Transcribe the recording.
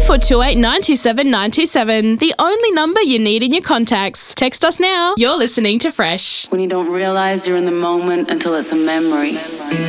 0428 927 927. The only number you need in your contacts. Text us now. You're listening to Fresh. When you don't realize you're in the moment until it's a memory.